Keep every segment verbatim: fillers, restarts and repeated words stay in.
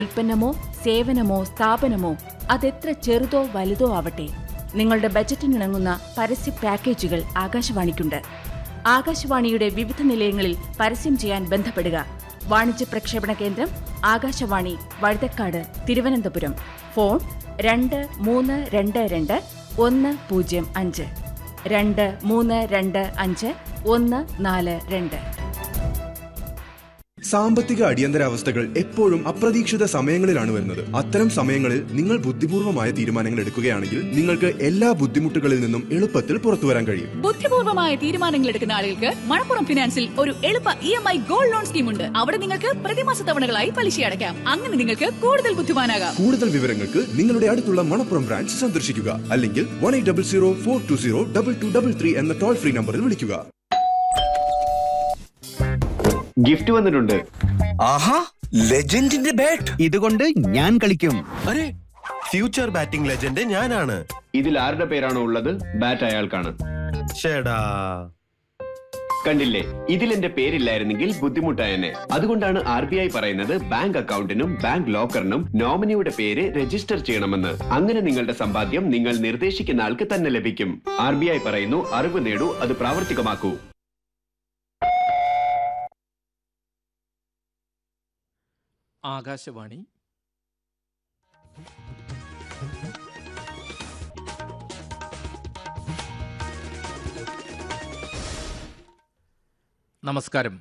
ഉൽപ്പന്നമോ സേവനമോ സ്ഥാപനമോ അതെത്ര ചെറുതോ വലുതോ ആവട്ടെ, നിങ്ങളുടെ ബജറ്റിനിണങ്ങുന്ന പരസ്യ പാക്കേജുകൾ ആകാശവാണിക്കുണ്ട്. ആകാശവാണിയുടെ വിവിധ നിലയങ്ങളിൽ പരസ്യം ചെയ്യാൻ ബന്ധപ്പെടുക. വാണിജ്യ പ്രക്ഷേപണ കേന്ദ്രം ആകാശവാണി, വഴുതക്കാട്, തിരുവനന്തപുരം. ഫോൺ രണ്ട് മൂന്ന് രണ്ട് രണ്ട് ഒന്ന് പൂജ്യം അഞ്ച് രണ്ട് മൂന്ന് രണ്ട് അഞ്ച് ഒന്ന് നാല് രണ്ട്. സാമ്പത്തിക അടിയന്തരാവസ്ഥകൾ എപ്പോഴും അപ്രതീക്ഷിത സമയങ്ങളിലാണ് വരുന്നത്. അത്തരം സമയങ്ങളിൽ നിങ്ങൾ ബുദ്ധിപൂർവമായ തീരുമാനങ്ങൾ എടുക്കുകയാണെങ്കിൽ നിങ്ങൾക്ക് എല്ലാ ബുദ്ധിമുട്ടുകളിൽ നിന്നും എളുപ്പത്തിൽ പുറത്തു വരാൻ കഴിയും. ബുദ്ധിപൂർവമായ തീരുമാനങ്ങൾ എടുക്കുന്ന ആളുകൾക്ക് മണപ്പുറം ഫിനാൻസിൽ ഒരു എളുപ്പ E M I gold loan scheme ഉണ്ട്. അവിടെ നിങ്ങൾക്ക് പ്രതിമാസ തവണകളായി പലിശ അടയ്ക്കാം. അങ്ങനെ നിങ്ങൾക്ക് കൂടുതൽ ബുദ്ധിമാനാകാം. കൂടുതൽ വിവരങ്ങൾക്ക് നിങ്ങളുടെ അടുത്തുള്ള മണപ്പുറം ബ്രാഞ്ച് സന്ദർശിക്കുക, അല്ലെങ്കിൽ one eight double zero four to zero double two double three എന്ന ടോൾ ഫ്രീ നമ്പറിൽ വിളിക്കുക. ഗിഫ്റ്റ് വന്നിട്ടുണ്ട്. ആഹാ, ലെജൻഡിന്റെ ബാറ്റ്. ഇതുകൊണ്ട് ഞാൻ കളിക്കും. അരെ, ഫ്യൂച്ചർ ബാറ്റിംഗ് ലെജൻഡ് ഞാനാണ്. ഇതിൽ ആരുടെ പേരാണോ ഉള്ളത്, ബാറ്റ് അയാൾക്കാണ്. ഷേടാ, കണ്ടില്ലേ, ഇതിൽ എന്റെ പേരില്ലായിരുന്നെങ്കിൽ ബുദ്ധിമുട്ടായെന്നെ. അതുകൊണ്ടാണ് ആർ ബി ഐ പറയുന്നത് ബാങ്ക് അക്കൗണ്ടിനും ബാങ്ക് ലോക്കറിനും നോമിനിയുടെ പേര് രജിസ്റ്റർ ചെയ്യണമെന്ന്. അങ്ങനെ നിങ്ങളുടെ സമ്പാദ്യം നിങ്ങൾ നിർദ്ദേശിക്കുന്ന ആൾക്ക് തന്നെ ലഭിക്കും. ആർ ബി ഐ പറയുന്നു, അറിവ് നേടൂ, അത് പ്രാവർത്തികമാക്കൂ. ആകാശവാണി. നമസ്കാരം.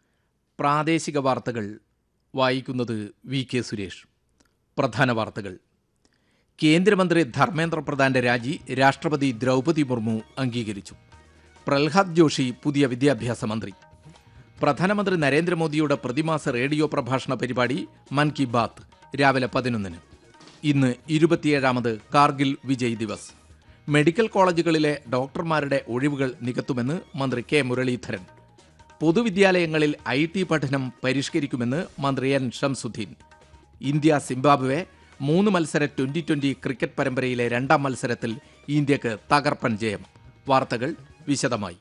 പ്രാദേശിക വാർത്തകൾ വായിക്കുന്നത് വി കെ സുരേഷ്. പ്രധാന വാർത്തകൾ. കേന്ദ്രമന്ത്രി ധർമ്മേന്ദ്ര പ്രധാന്റെ രാജി രാഷ്ട്രപതി ദ്രൗപദി മുർമു അംഗീകരിച്ചു. പ്രഹ്ലാദ് ജോഷി പുതിയ വിദ്യാഭ്യാസ മന്ത്രി. പ്രധാനമന്ത്രി നരേന്ദ്രമോദിയുടെ പ്രതിമാസ റേഡിയോ പ്രഭാഷണ പരിപാടി മൻ കി ബാത്ത് രാവിലെ പതിനൊന്നിന്. ഇന്ന് ഇരുപത്തിയേഴാമത് കാർഗിൽ വിജയ് ദിവസ്. മെഡിക്കൽ കോളേജുകളിലെ ഡോക്ടർമാരുടെ ഒഴിവുകൾ നികത്തുമെന്ന് മന്ത്രി കെ മുരളീധരൻ. പൊതുവിദ്യാലയങ്ങളിൽ ഐ ടി പഠനം പരിഷ്കരിക്കുമെന്ന് മന്ത്രി എൻ ഷംസുദ്ദീൻ. ഇന്ത്യ സിംബാബ്വെ മൂന്ന് മത്സര ട്വന്റി ട്വന്റി ക്രിക്കറ്റ് പരമ്പരയിലെ രണ്ടാം മത്സരത്തിൽ ഇന്ത്യക്ക് തകർപ്പൻ ജയം. വാർത്തകൾ വിശദമായി.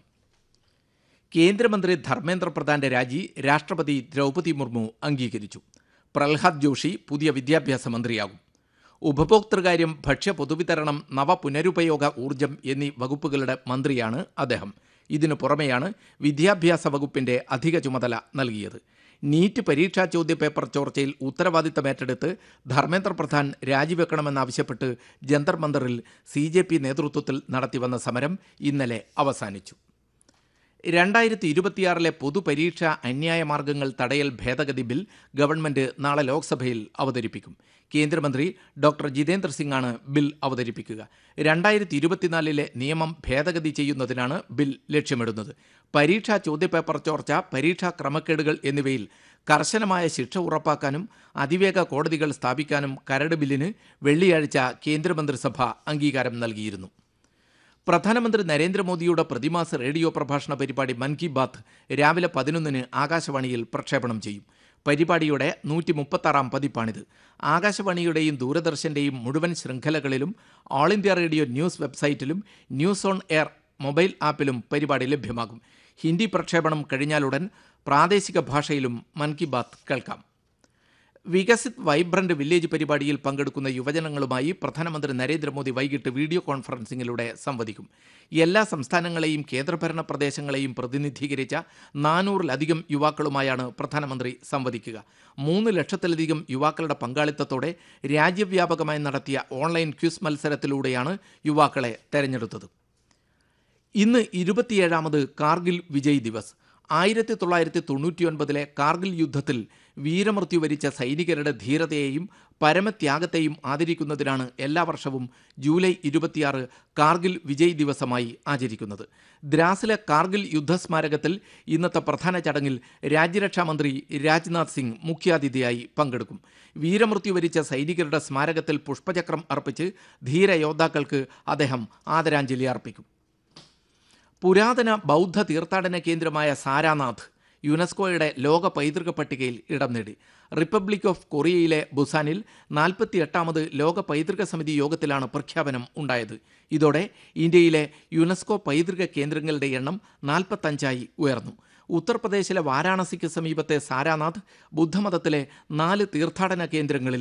കേന്ദ്രമന്ത്രി ധർമ്മേന്ദ്ര പ്രധാന്റെ രാജി രാഷ്ട്രപതി ദ്രൗപദി മുർമു അംഗീകരിച്ചു. പ്രഹ്ലാദ് ജോഷി പുതിയ വിദ്യാഭ്യാസ മന്ത്രിയാകും. ഉപഭോക്തൃകാര്യം, ഭക്ഷ്യ പൊതുവിതരണം, നവപുനരുപയോഗ ഊർജ്ജം എന്നീ വകുപ്പുകളുടെ മന്ത്രിയാണ് അദ്ദേഹം. ഇതിനു പുറമെയാണ് വിദ്യാഭ്യാസ വകുപ്പിന്റെ അധിക ചുമതല നൽകിയത്. നീറ്റ് പരീക്ഷാ ചോദ്യപേപ്പർ ചോർച്ചയിൽ ഉത്തരവാദിത്തമേറ്റെടുത്ത് Dharmendra Pradhan രാജിവെക്കണമെന്നാവശ്യപ്പെട്ട് Jantar മന്ദറിൽ C J P നേതൃത്വത്തിൽ നടത്തിവന്ന സമരം ഇന്നലെ അവസാനിച്ചു. രണ്ടായിരത്തി ഇരുപത്തിയാറിലെ പൊതുപരീക്ഷാ അന്യായ മാർഗങ്ങൾ തടയൽ ഭേദഗതി ബിൽ ഗവൺമെന്റ് നാളെ ലോക്സഭയിൽ അവതരിപ്പിക്കും. കേന്ദ്രമന്ത്രി ഡോക്ടർ ജിതേന്ദ്ര സിംഗാണ് ബിൽ അവതരിപ്പിക്കുക. രണ്ടായിരത്തി ഇരുപത്തിനാലിലെ നിയമം ഭേദഗതി ചെയ്യുന്നതിനാണ് ബിൽ ലക്ഷ്യമിടുന്നത്. പരീക്ഷാ ചോദ്യപേപ്പർ ചോർച്ച, പരീക്ഷാ ക്രമക്കേടുകൾ എന്നിവയിൽ കർശനമായ ശിക്ഷ ഉറപ്പാക്കാനും അതിവേഗ കോടതികൾ സ്ഥാപിക്കാനും കരട് ബില്ലിന് വെള്ളിയാഴ്ച കേന്ദ്രമന്ത്രിസഭ അംഗീകാരം നൽകിയിരുന്നു. പ്രധാനമന്ത്രി നരേന്ദ്രമോദിയുടെ പ്രതിമാസ റേഡിയോ പ്രഭാഷണ പരിപാടി മൻ കി ബാത്ത് രാവിലെ പതിനൊന്നിന് ആകാശവാണിയിൽ പ്രക്ഷേപണം ചെയ്യും. പരിപാടിയുടെ നൂറ്റി മുപ്പത്താറാം പതിപ്പാണിത്. ആകാശവാണിയുടെയും ദൂരദർശന്റെയും മുഴുവൻ ശൃംഖലകളിലും ഓൾ ഇന്ത്യ റേഡിയോ ന്യൂസ് വെബ്സൈറ്റിലും ന്യൂസ് ഓൺ എയർ മൊബൈൽ ആപ്പിലും പരിപാടി ലഭ്യമാകും. ഹിന്ദി പ്രക്ഷേപണം കഴിഞ്ഞാലുടൻ പ്രാദേശിക ഭാഷയിലും മൻ കി ബാത്ത് കേൾക്കാം. വികസിത് വൈബ്രന്റ് വില്ലേജ് പരിപാടിയിൽ പങ്കെടുക്കുന്ന യുവജനങ്ങളുമായി പ്രധാനമന്ത്രി നരേന്ദ്രമോദി വൈകിട്ട് വീഡിയോ കോൺഫറൻസിംഗിലൂടെ സംവദിക്കും. എല്ലാ സംസ്ഥാനങ്ങളെയും കേന്ദ്രഭരണ പ്രദേശങ്ങളെയും പ്രതിനിധീകരിച്ച നാനൂറിലധികം യുവാക്കളുമായാണ് പ്രധാനമന്ത്രി സംവദിക്കുക. മൂന്ന് ലക്ഷത്തിലധികം യുവാക്കളുടെ പങ്കാളിത്തത്തോടെ രാജ്യവ്യാപകമായി നടത്തിയ ഓൺലൈൻ ക്വിസ് മത്സരത്തിലൂടെയാണ് യുവാക്കളെ തെരഞ്ഞെടുത്തത്. ഇന്ന് ഇരുപത്തിയേഴാമത് കാർഗിൽ വിജയ് ദിവസ്. ആയിരത്തി തൊള്ളായിരത്തി തൊണ്ണൂറ്റിയൊൻപതിലെ കാർഗിൽ യുദ്ധത്തിൽ വീരമൃത്യു വരിച്ച സൈനികരുടെ ധീരതയെയും പരമത്യാഗത്തെയും ആദരിക്കുന്നതിനാണ് എല്ലാ വർഷവും ജൂലൈ ഇരുപത്തിയാറ് കാർഗിൽ വിജയ് ദിവസമായി ആചരിക്കുന്നത്. ദ്രാസിലെ കാർഗിൽ യുദ്ധസ്മാരകത്തിൽ ഇന്നത്തെ പ്രധാന ചടങ്ങിൽ രാജ്യരക്ഷാമന്ത്രി രാജ്നാഥ് സിംഗ് മുഖ്യാതിഥിയായി പങ്കെടുക്കും. വീരമൃത്യു വരിച്ച സൈനികരുടെ സ്മാരകത്തിൽ പുഷ്പചക്രം അർപ്പിച്ച് ധീരയോദ്ധാക്കൾക്ക് അദ്ദേഹം ആദരാഞ്ജലി അർപ്പിക്കും. പുരാതന ബൗദ്ധ തീർത്ഥാടന കേന്ദ്രമായ സാരാനാഥ് യുനെസ്കോയുടെ ലോക പൈതൃക പട്ടികയിൽ ഇടം നേടി. റിപ്പബ്ലിക് ഓഫ് കൊറിയയിലെ ബുസാനിൽ നാൽപ്പത്തി എട്ടാമത് ലോക പൈതൃക സമിതി യോഗത്തിലാണ് പ്രഖ്യാപനം ഉണ്ടായത്. ഇതോടെ ഇന്ത്യയിലെ യുനെസ്കോ പൈതൃക കേന്ദ്രങ്ങളുടെ എണ്ണം നാൽപ്പത്തഞ്ചായി ഉയർന്നു. ഉത്തർപ്രദേശിലെ വാരാണസിക്ക് സമീപത്തെ സാരാനാഥ് ബുദ്ധമതത്തിലെ നാല് തീർത്ഥാടന കേന്ദ്രങ്ങളിൽ